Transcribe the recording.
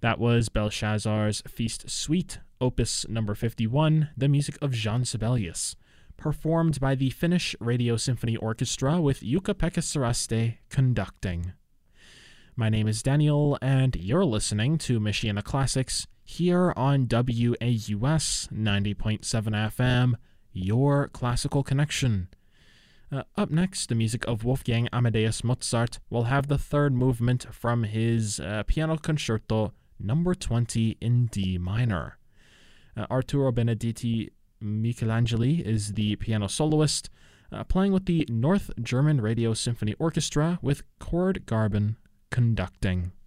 That was Belshazzar's Feast Suite, Opus number 51, the music of Jean Sibelius, performed by the Finnish Radio Symphony Orchestra with Jukka-Pekka Saraste conducting. My name is Daniel, and you're listening to Michiana Classics here on WAUS 90.7 FM, your classical connection. Up next, the music of Wolfgang Amadeus Mozart will have the third movement from his Piano Concerto number 20 in D minor. Arturo Benedetti Michelangeli is the piano soloist, playing with the North German Radio Symphony Orchestra with Cord Garben conducting.